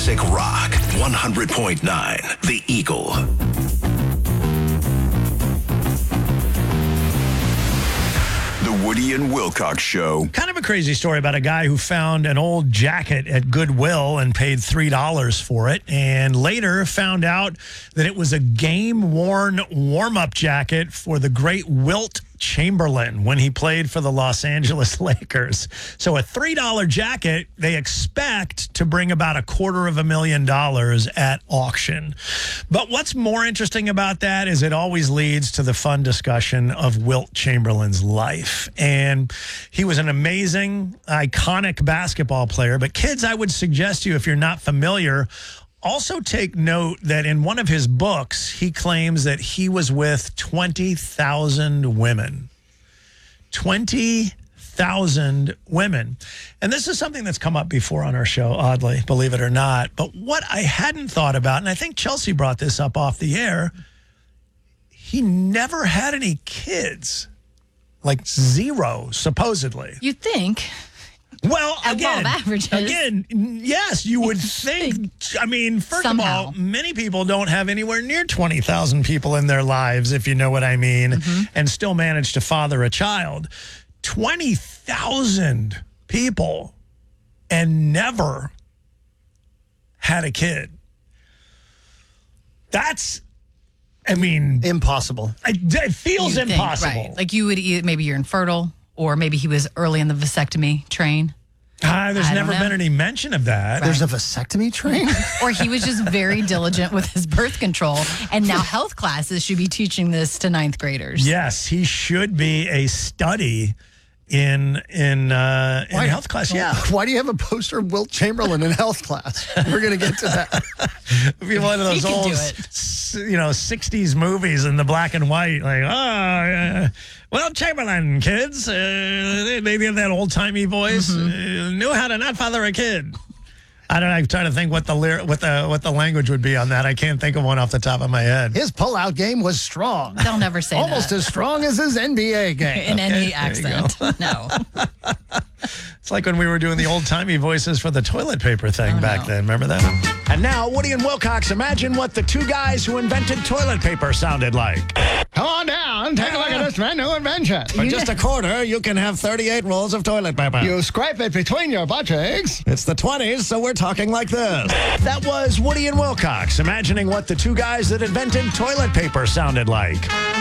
Classic Rock 100.9 The Eagle. The Woody and Wilcox Show. Kind of a crazy story about a guy who found an old jacket at Goodwill and paid $3 for it, and later found out that it was a game-worn warm-up jacket for the great Wilt Chamberlain when he played for the Los Angeles Lakers. So a $3 jacket, they expect to bring about $250,000 at auction. But what's more interesting about that is it always leads to the fun discussion of Wilt Chamberlain's life. And he was an amazing, iconic basketball player. But kids, I would suggest to you, if you're not familiar, also take note that in one of his books, he claims that he was with 20,000 women. 20,000 women. And this is something that's come up before on our show, oddly, believe it or not. But what I hadn't thought about, and I think Chelsea brought this up off the air, he never had any kids. Like zero, supposedly. You'd think. Well, At law of averages. Yes, you would think. I mean, first Somehow. of all, many people don't have anywhere near 20,000 people in their lives, if you know what I mean, and still manage to father a child. 20,000 people and never had a kid. That's, I mean, impossible. It feels You'd think, impossible. right. Like you would, maybe you're infertile, or maybe he was early in the vasectomy train. There's I never don't know. been any mention of that. There's a vasectomy train? Or he was just very diligent with his birth control, and now health classes should be teaching this to ninth graders. Yes, he should be a study in health class. Yeah. Why do you have a poster of Wilt Chamberlain in health class? We're going to get to that. It'd be one of those He can old, do it. 60s movies in the black and white. Like, well, Chamberlain, kids, they have that old-timey voice. Knew how to not father a kid. I don't know. I'm trying to think what the language would be on that. I can't think of one off the top of my head. His pull-out game was strong. They'll never say Almost that. as strong as his NBA game. In any there you accent. No. It's like when we were doing the old-timey voices for the toilet paper thing back then. Remember that? And now, Woody and Wilcox, imagine what the two guys who invented toilet paper sounded like. Come on down. Take a look at this brand new invention. For just a quarter, you can have 38 rolls of toilet paper. You scrape it between your butt cheeks. It's the 20s, so we're talking like this. That was Woody and Wilcox, imagining what the two guys that invented toilet paper sounded like.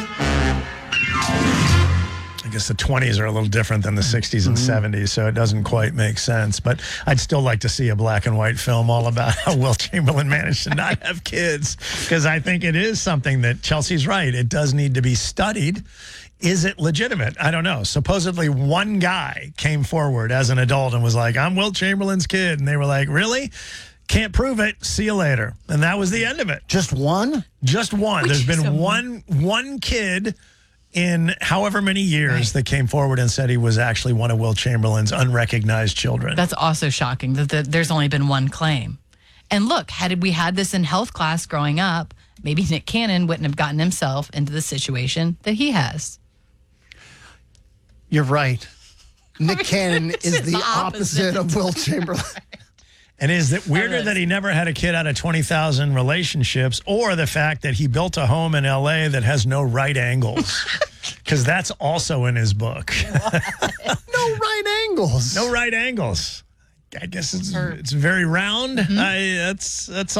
I guess the 20s are a little different than the 60s and 70s, so it doesn't quite make sense. But I'd still like to see a black and white film all about how Wilt Chamberlain managed to not have kids, because I think it is something that Chelsea's right. It does need to be studied. Is it legitimate? I don't know. Supposedly one guy came forward as an adult and was like, I'm Wilt Chamberlain's kid. And they were like, really? Can't prove it. See you later. And that was the end of it. Just one? Just one. There's been one kid in however many years that came forward and said he was actually one of Wilt Chamberlain's unrecognized children. That's also shocking that there's only been one claim. And look, had we had this in health class growing up, maybe Nick Cannon wouldn't have gotten himself into the situation that he has. You're right. Nick Cannon is it's the opposite of Wilt Chamberlain. And is it weirder that he never had a kid out of 20,000 relationships, or the fact that he built a home in L.A. that has no right angles? Because that's also in his book. No right angles. No right angles. I guess it's very round. That's